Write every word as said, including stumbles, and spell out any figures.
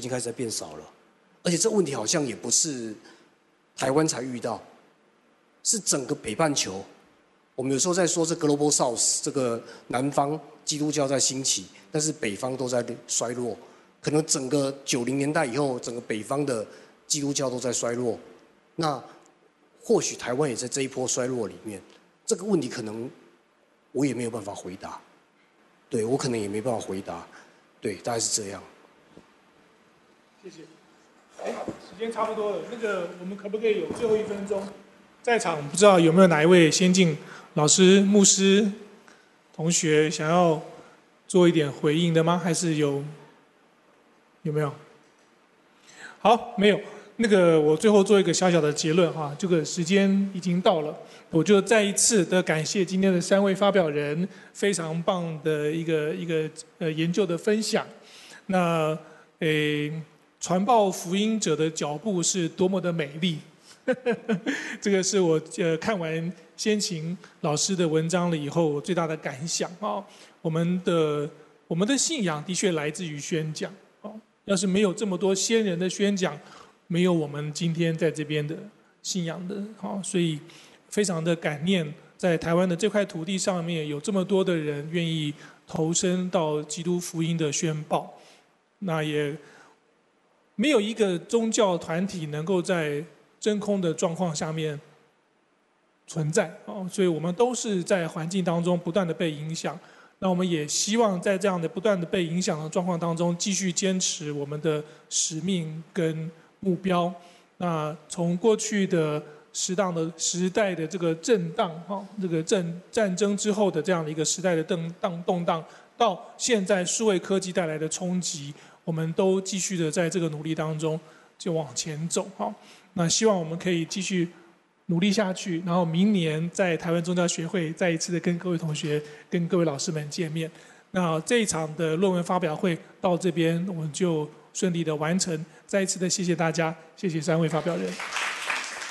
经开始在变少了，而且这问题好像也不是台湾才遇到，是整个北半球。我们有时候在说这 Global South 这个南方基督教在兴起，但是北方都在衰落。可能整个九零年代以后，整个北方的基督教都在衰落。那或许台湾也在这一波衰落里面。这个问题可能我也没有办法回答，对我可能也没办法回答，对，大概是这样。 谢谢。哎，时间差不多了，那个我们可不可以有最后一分钟？在场不知道有没有哪一位先进老师、牧师、同学想要做一点回应的吗？还是有？有没有？好，没有。那个我最后做一个小小的结论哈，这个时间已经到了，我就再一次的感谢今天的三位发表人非常棒的一个一个呃研究的分享。那诶，传报福音者的脚步是多么的美丽。这个是我呃看完先秦老师的文章了以后，我最大的感想啊。我们的我们的信仰的确来自于宣讲啊。要是没有这么多先人的宣讲，没有我们今天在这边的信仰的啊，所以非常的感念，在台湾的这块土地上面有这么多的人愿意投身到基督福音的宣报。那也没有一个宗教团体能够在真空的状况下面存在哦，所以我们都是在环境当中不断的被影响。那我们也希望在这样的不断的被影响的状况当中，继续坚持我们的使命跟目标。那从过去的适当的时代的这个震荡哈，这个战战争之后的这样的一个时代的动荡动荡，到现在数位科技带来的冲击，我们都继续的在这个努力当中就往前走哈。那希望我们可以继续努力下去，然后明年在台湾宗教学会再一次的跟各位同学、跟各位老师们见面。那这一场的论文发表会到这边，我们就顺利的完成。再一次的谢谢大家，谢谢三位发表人。